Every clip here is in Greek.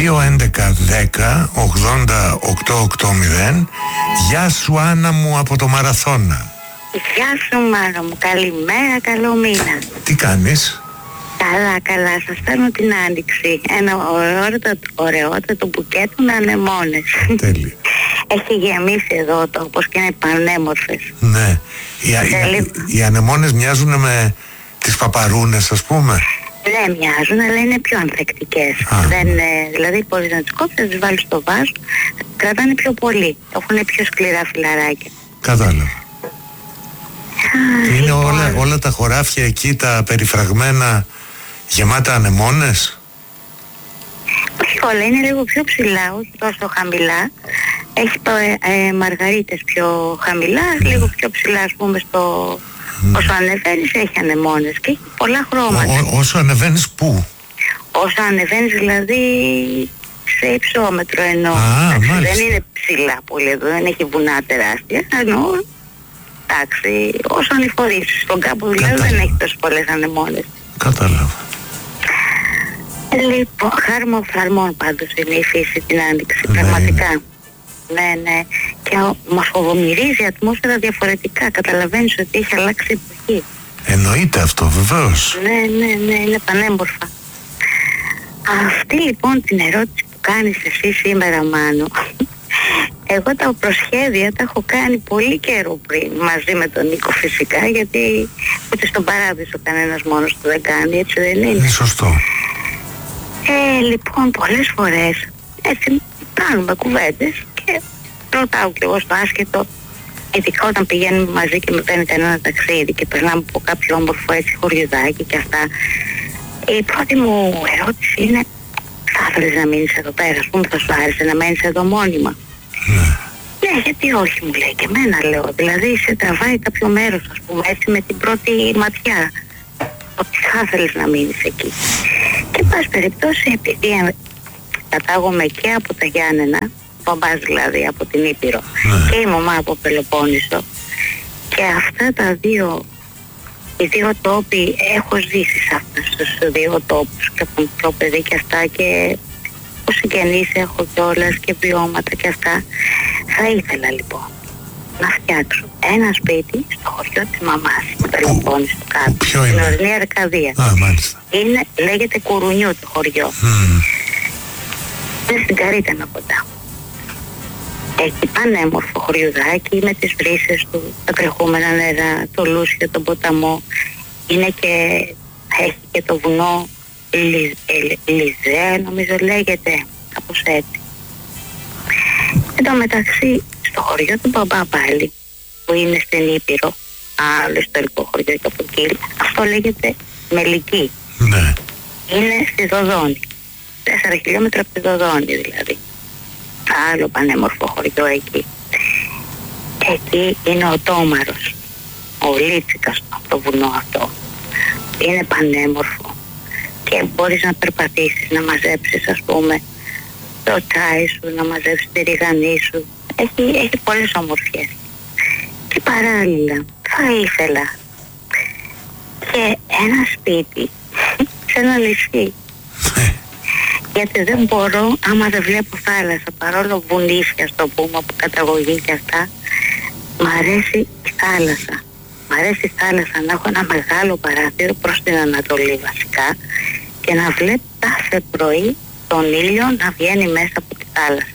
2-11-10-80-880. Γεια σου Άννα μου από το Μαραθώνα. Γεια σου Μάρο μου, καλημέρα, καλό μήνα. Τι κάνεις? Καλά, καλά, σας παίρνω την άνοιξη. Ένα ωραιότατο μπουκέτο με ανεμόνες. Τέλεια. Έχει γεμίσει εδώ το, όπως και είναι πανέμορφες. Ναι, οι ανεμόνες μοιάζουν με τις παπαρούνες, ας πούμε. Ναι, μοιάζουν, αλλά είναι πιο ανθεκτικές. Δηλαδή μπορείς να τις κόψεις, να τις βάλεις στο βάζο, κρατάνε πιο πολύ. Έχουν πιο σκληρά φιλαράκια. Κατάλαβα. Είναι όλα τα χωράφια εκεί, τα περιφραγμένα, γεμάτα ανεμόνες? Όχι όλα, είναι λίγο πιο ψηλά, όχι τόσο χαμηλά. Έχει μαργαρίτες πιο χαμηλά, λίγο πιο ψηλά, ας πούμε, όσο ανεβαίνεις έχει ανεμόνες και έχει πολλά χρώματα. Όσο ανεβαίνεις πού? Όσο ανεβαίνεις δηλαδή σε υψόμετρο εννοώ. Δεν είναι ψηλά πολύ εδώ, δεν έχει βουνά τεράστια, εννοώ. Εντάξει, όσο ανηφορήσεις στον κάμπο δηλαδή δεν έχει τόσο πολλές ανεμόνες. Κατάλαβα. Λοιπόν, χάρμο φθαρμών πάντως είναι η φύση την άνοιξη, πραγματικά. Ναι. Και μας φοβομυρίζει η ατμόσφαιρα διαφορετικά. Καταλαβαίνεις ότι έχει αλλάξει η εποχή. Εννοείται αυτό, βεβαίως. Ναι, είναι πανέμορφα. Αυτή λοιπόν την ερώτηση που κάνεις εσύ σήμερα, Μάνο, εγώ τα προσχέδια τα έχω κάνει πολύ καιρό πριν, μαζί με τον Νίκο φυσικά, γιατί ούτε στον παράδεισο κανένας μόνος του δεν κάνει, έτσι δεν είναι? Είναι σωστό. Λοιπόν, πολλές φορές έτσι κάνουμε κουβέντες και ρωτάω κι εγώ στο άσχετο, ειδικά όταν πηγαίνουμε μαζί και με παίρνει κανένα ταξίδι και περνάμε από κάποιο όμορφο έτσι χωριουδάκι και αυτά. Η πρώτη μου ερώτηση είναι, θα ήθελες να μείνεις εδώ πέρα, ας πούμε, θα σου άρεσε να μένεις εδώ μόνιμα? Ναι, γιατί όχι, μου λέει, και εμένα λέω, δηλαδή σε τραβάει κάποιο μέρος, ας πούμε, έτσι με την πρώτη ματιά, ότι θα ήθελες να μείνεις εκεί. Και πάση περιπτώσει, επειδή κατάγομαι και από τα Γιάννενα, μπαμπάς δηλαδή από την Ήπειρο και η μαμά από Πελοπόννησο, και αυτά τα οι δύο τόποι έχω ζήσει σε αυτούς τους δύο τόπους και από μικρό παιδί και αυτά, και ως συγγενής έχω κιόλας και βιώματα και αυτά. Θα ήθελα λοιπόν να φτιάξω ένα σπίτι στο χωριό της μαμάς, στην Πελοπόννησο κάτω. Ποιο στην είναι? Ορεινή Αρκαδία. Μάλιστα. Λέγεται Κουρουνιού το χωριό. Είναι στην Καρύτανα κοντά. Έχει πανέμορφο χωριουδάκι με τις βρύσες του, τα τρεχούμενα νερά, το Λούσιο, τον ποταμό. Έχει και το βουνό Λιζέ, νομίζω λέγεται, κάπως έτσι. Εν τω μεταξύ, στο χωριό του μπαμπά πάλι, που είναι στην Ήπειρο, άλλο ιστορικό χωριό και από εκεί, αυτό λέγεται Μελική. Ναι. Είναι στη Δοδόνη. 4 χιλιόμετρα από τη Δοδόνη δηλαδή. Άλλο πανέμορφο χωριό εκεί. Εκεί είναι ο Τόμαρος, ο Λίτσικας, το βουνό αυτό. Είναι πανέμορφο και μπορείς να περπατήσεις, να μαζέψεις, ας πούμε, το τσάι σου, να μαζέψεις τη ριγανή σου. Έχει πολλές ομορφιές. Και παράλληλα θα ήθελα και ένα σπίτι σε ένα νησί. Γιατί δεν μπορώ, άμα δεν βλέπω θάλασσα, παρόλο βουνίσια στο πούμε από καταγωγή και αυτά, μ' αρέσει η θάλασσα. Μ' αρέσει η θάλασσα να έχω ένα μεγάλο παράθυρο προς την Ανατολή βασικά και να βλέπω κάθε πρωί τον ήλιο να βγαίνει μέσα από τη θάλασσα.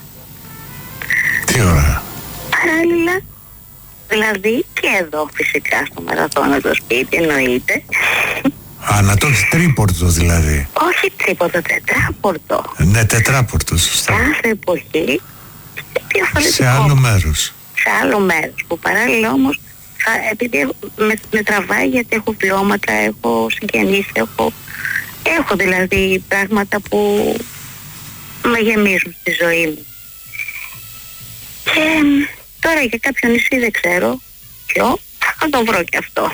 Τι ωραία. Παράλληλα, δηλαδή και εδώ φυσικά στο Μαραθώνα το σπίτι εννοείται. Να το έχεις τρίπορτο δηλαδή? Όχι τρίπορτο, τετράπορτο. Ναι, τετράπορτο, σωστά. Κάθε εποχή διαφορετικό. Σε άλλο μέρος. Σε άλλο μέρος, που παράλληλα όμως επειδή με τραβάει, γιατί έχω βιώματα, έχω συγγενείς, έχω δηλαδή πράγματα που με γεμίζουν στη ζωή μου. Και τώρα για κάποιο νησί δεν ξέρω ποιο, θα το βρω και αυτό.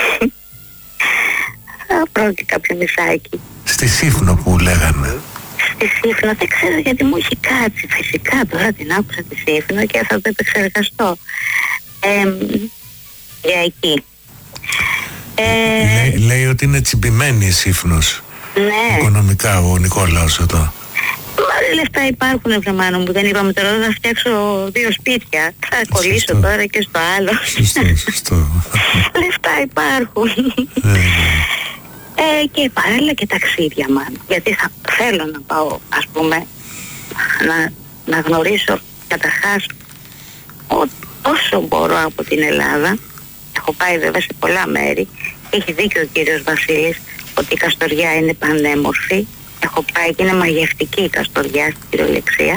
Θα βρω και κάποιο νησάκι. Στη Σύφνο που λέγανε. Στη Σύφνο δεν ξέρω, γιατί μου έχει κάτσει. Φυσικά τώρα την άκουσα τη Σύφνο και θα το επεξεργαστώ. Για εκεί. Λέει ότι είναι τσιμπημένη η Σύφνος. Ναι. Οικονομικά ο Νικόλαος εδώ. Λεφτά υπάρχουν, βρε Μάνο μου. Δεν είπαμε τώρα να φτιάξω 2 σπίτια. Θα κολλήσω τώρα και στο άλλο. Σωστό. Λεφτά υπάρχουν. Και παράλληλα και ταξίδια, Μάνο. Γιατί θέλω να πάω, ας πούμε, να γνωρίσω καταρχάς όσο μπορώ από την Ελλάδα. Έχω πάει βέβαια σε πολλά μέρη. Έχει δίκιο ο κύριος Βασίλης ότι η Καστοριά είναι πανέμορφη. Έχω πάει και είναι μαγευτική η Καστοριά στην κυριολεξία.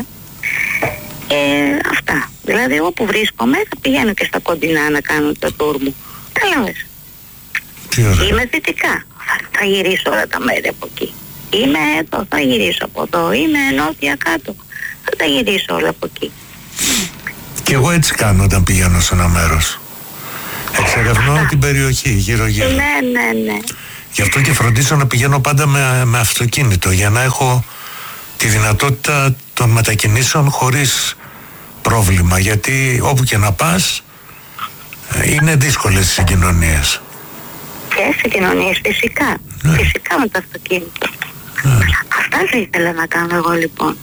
Αυτά. Δηλαδή όπου βρίσκομαι θα πηγαίνω και στα κοντινά να κάνω το tour μου. Κατάλαβες. Είμαι δυτικά. Θα γυρίσω όλα τα μέρη από εκεί. Είμαι εδώ, θα γυρίσω από εδώ. Είμαι νότια κάτω. Θα τα γυρίσω όλα από εκεί. Και εγώ έτσι κάνω όταν πηγαίνω σε ένα μέρος. Εξερευνώ την περιοχή γύρω-γύρω. Ναι. Γι' αυτό και φροντίζω να πηγαίνω πάντα με αυτοκίνητο, για να έχω τη δυνατότητα των μετακινήσεων χωρίς πρόβλημα. Γιατί όπου και να πας είναι δύσκολες οι συγκοινωνίες. Και συγκοινωνίες φυσικά. Φυσικά με το αυτοκίνητο. Αυτά θα ήθελα να κάνω εγώ λοιπόν.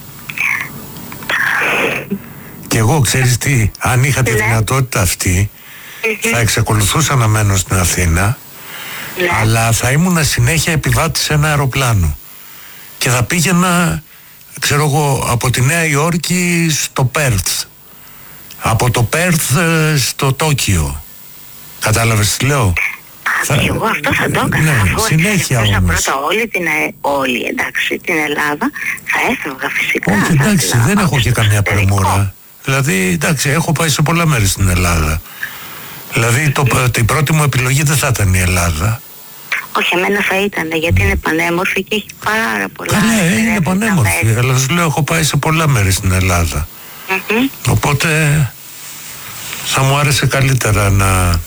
Και εγώ ξέρεις τι, αν είχα τη δυνατότητα αυτή, θα εξακολουθούσα να μένω στην Αθήνα, αλλά θα ήμουν συνέχεια επιβάτης σε ένα αεροπλάνο και θα πήγαινα, ξέρω εγώ, από τη Νέα Υόρκη στο Πέρθ, από το Πέρθ στο Τόκιο. Κατάλαβες τι λέω? Εγώ αυτό θα το έκανα. Ναι, συνέχεια όμως. Πρώτα όλη εντάξει την Ελλάδα θα έφευγα φυσικά. Όχι, εντάξει, δεν έχω και καμιά πρεμούρα. Δηλαδή, εντάξει, έχω πάει σε πολλά μέρη στην Ελλάδα. Δηλαδή, η πρώτη μου επιλογή δεν θα ήταν η Ελλάδα. Όχι, εμένα θα ήταν, γιατί είναι πανέμορφη και έχει πάρα πολλά. Ναι, είναι πανέμορφη, αλλά σου λέω, έχω πάει σε πολλά μέρη στην Ελλάδα. Οπότε, θα μου άρεσε καλύτερα να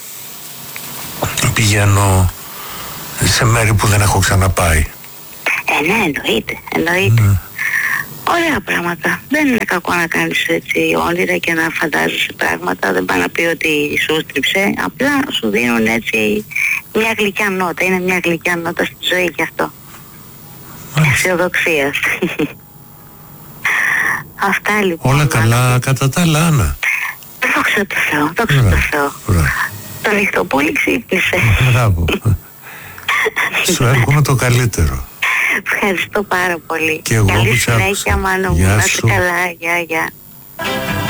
πηγαίνω σε μέρη που δεν έχω ξαναπάει. Ναι, εννοείται. Ωραία πράγματα. Δεν είναι κακό να κάνεις έτσι όνειρα και να φαντάζεσαι πράγματα. Δεν πάει να πει ότι σου στρίψε. Απλά σου δίνουν έτσι μια γλυκιά νότα. Είναι μια γλυκιά νότα στη ζωή και αυτό. Αισιοδοξίας. Αυτά λοιπόν. Όλα καλά κατά τα άλλα, Άννα. Δόξα τω Θεώ, δόξα τω Θεώ. Το νυχτοπούλι ξύπνησε. Μπράβο. Σου εύχομαι το καλύτερο. Ευχαριστώ πάρα πολύ. Και εγώ καλή που συνέχεια, Μάνο μου. Να είσαι καλά. Γεια.